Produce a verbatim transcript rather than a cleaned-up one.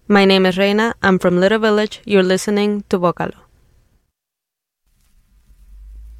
My name is Reina. I'm from Little Village. You're listening to Vocalo.